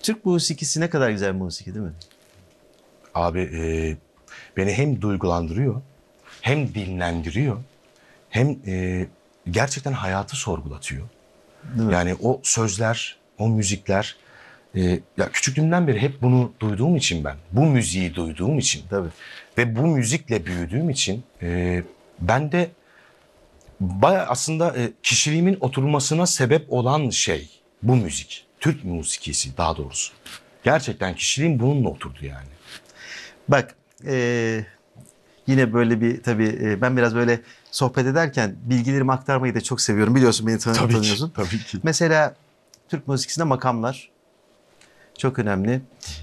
Türk musikisi ne kadar güzel bir musiki değil mi? Abi beni hem duygulandırıyor, hem dinlendiriyor, hem gerçekten hayatı sorgulatıyor. Değil mi? Yani o sözler, o müzikler, ya küçüklüğümden beri hep bunu duyduğum için ben, bu müziği duyduğum için Tabii. ve bu müzikle büyüdüğüm için ben de bayağı aslında kişiliğimin oturmasına sebep olan şey bu müzik. Türk musikisi daha doğrusu. Gerçekten kişiliğim bununla oturdu yani. Bak yine böyle bir tabii ben biraz böyle sohbet ederken bilgilerimi aktarmayı da çok seviyorum. Biliyorsun beni tanıyorsun. Tabii ki. Mesela Türk musikisinde makamlar çok önemli.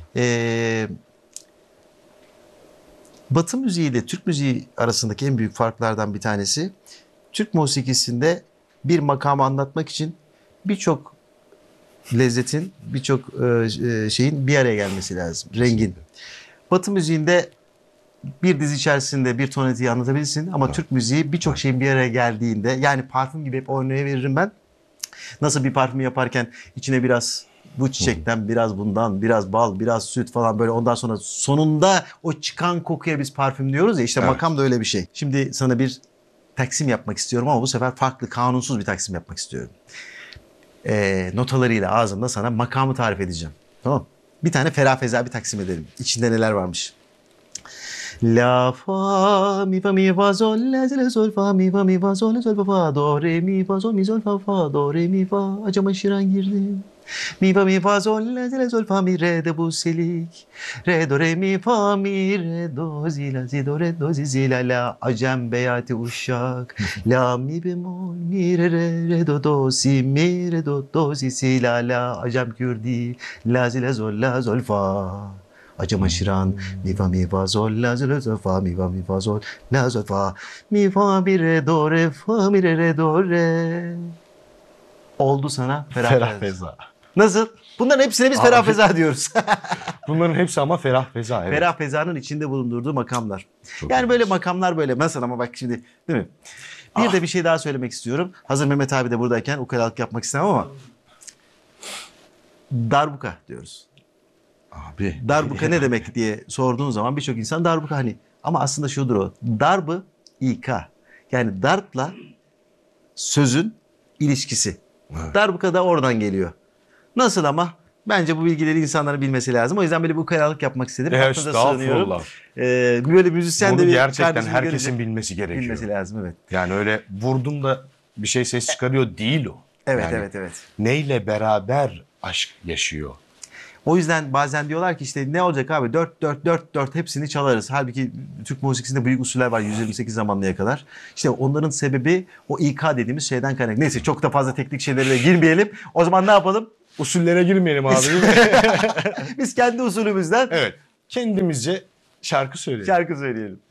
Batı müziği ile Türk müziği arasındaki en büyük farklardan bir tanesi Türk musikisinde bir makamı anlatmak için birçok lezzetin, birçok şeyin bir araya gelmesi lazım. Rengin. Batı müziğinde bir dizi içerisinde bir tonaliteyi anlatabilirsin ama Türk müziği birçok şeyin bir araya geldiğinde yani parfüm gibi hep oynayıveririm ben. Nasıl bir parfümü yaparken içine biraz bu çiçekten, biraz bundan, biraz bal, biraz süt falan böyle ondan sonra sonunda o çıkan kokuya biz parfüm diyoruz ya işte Evet. makam da öyle bir şey. Şimdi sana bir taksim yapmak istiyorum ama bu sefer farklı, kanunsuz bir taksim yapmak istiyorum. Notalarıyla ağzımda sana makamı tarif edeceğim. Tamam. Bir tane ferah feza bir taksim edelim. İçinde neler varmış. La fa mi fa sol la si la sol fa mi fa sol la sol fa do re mi fa sol mi sol fa do re mi fa acama şiran girdim. Mi fa sol la si la sol fa mi re de bu selik. Re do re mi fa mi re do zi la si do re do zi la la acem beyati uşak. La mi bemol mi re do si mi re do si la la acem kürdi la si la sol fa. Acama şiran mi fa sol la sol fa mi fa sol la sol fa mi fa mi re do re fa mi re do re. Oldu sana ferah Ferah feza. feza. Nasıl? Bunların hepsine biz Abi. ferah feza diyoruz. Bunların hepsi ama ferah feza. Evet. Ferah fezanın içinde bulundurduğu makamlar. Çok Yani böyle ilginç. makamlar böyle. Mesela ama bak şimdi değil mi? Bir de bir şey daha söylemek istiyorum. Hazır Mehmet abi de buradayken ukalalık yapmak istemem ama darbuka diyoruz. Abi. Darbuka ne demek diye sorduğun zaman birçok insan darbuka hani ama aslında şudur o. Darbı İK. Yani darpla sözün ilişkisi. Evet. Darbuka da oradan geliyor. Nasıl ama? Bence bu bilgileri insanların bilmesi lazım. O yüzden böyle bir ukalalık yapmak istedim. Aklınıza sığınıyorum. Estağfurullah. Böyle müzisyen Bunu de bir gerçekten kardeşimi herkesin görünce bilmesi gerekiyor. bilmesi lazım evet. Yani öyle vurdum da bir şey ses çıkarıyor değil o. Evet Yani evet. neyle beraber aşk yaşıyor? O yüzden bazen diyorlar ki işte ne olacak abi 4 hepsini çalarız. Halbuki Türk musikisinde büyük usuller var 128 zamanlıya kadar. İşte onların sebebi o İK dediğimiz şeyden kaynaklı. Neyse çok da fazla teknik şeylere de girmeyelim. O zaman ne yapalım? Usullere girmeyelim abi. Biz kendi usulümüzden Evet. Kendimizce şarkı söyleyelim. şarkı söyleyelim.